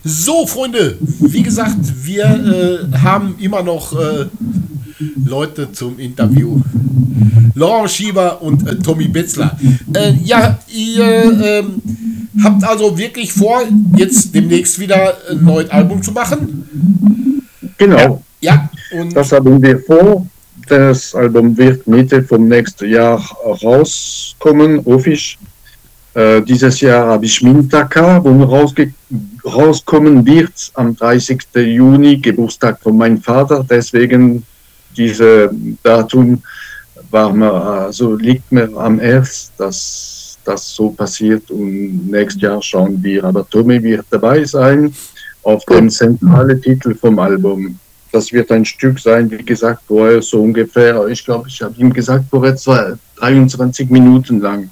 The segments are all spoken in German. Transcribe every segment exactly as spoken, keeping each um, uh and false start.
So, Freunde, wie gesagt, wir äh, haben immer noch äh, Leute zum Interview. Laurent Schieber und äh, Tommy Betzler. Äh, ja, ihr ähm, habt also wirklich vor, jetzt demnächst wieder ein neues Album zu machen? Genau. Ja, und das haben wir vor. Das Album wird Mitte vom nächsten Jahr rauskommen, offiziell. Äh, dieses Jahr habe ich Mintaka, wo rausge- rauskommen wird am dreißigsten Juni, Geburtstag von meinem Vater. Deswegen dieses Datum war mir, also liegt mir am Herzen, dass das so passiert. Und nächstes Jahr schauen wir. Aber Tommy wird dabei sein auf dem zentralen Titel vom Album. Das wird ein Stück sein, wie gesagt, vorher so ungefähr, ich glaube, ich habe ihm gesagt, vorher dreiundzwanzig Minuten lang.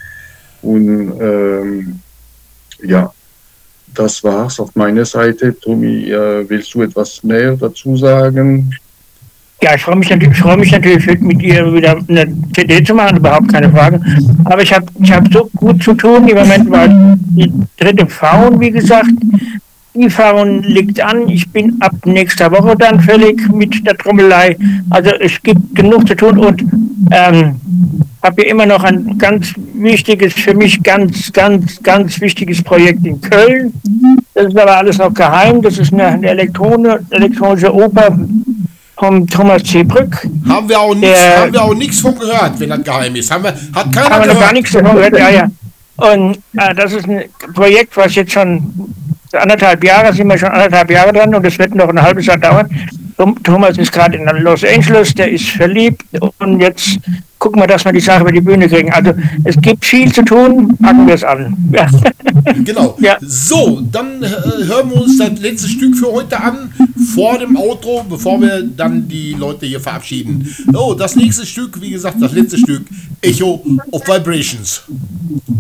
Und ähm, ja, das war's auf meiner Seite. Tommy, äh, willst du etwas mehr dazu sagen? Ja, ich freue mich natürlich, ich freue mich natürlich mit ihr wieder eine C D zu machen, überhaupt keine Frage. Aber ich habe ich hab so gut zu tun im Moment, weil die dritte Faun, wie gesagt, die Faun liegt an. Ich bin ab nächster Woche dann fällig mit der Trommelei. Also es gibt genug zu tun und ähm, habe hier immer noch ein ganz wichtiges, für mich ganz, ganz, ganz wichtiges Projekt in Köln. Das ist aber alles noch geheim. Das ist eine, eine Elektrone, elektronische Oper vom Thomas C. Brück. haben wir auch nichts, haben wir auch nichts von gehört, wenn das geheim ist. Haben wir, hat keiner Haben wir noch gar gehört. nichts davon gehört, ja, ja. Und äh, das ist ein Projekt, was jetzt schon anderthalb Jahre, sind wir schon anderthalb Jahre dran und es wird noch ein halbes Jahr dauern. Thomas ist gerade in Los Angeles, der ist verliebt und jetzt gucken wir, dass wir die Sache über die Bühne kriegen. Also es gibt viel zu tun, packen wir es an. Ja. Genau. Ja. So, dann äh, hören wir uns das letzte Stück für heute an, vor dem Outro, bevor wir dann die Leute hier verabschieden. Oh, das nächste Stück, wie gesagt, das letzte Stück, Echo of Vibrations.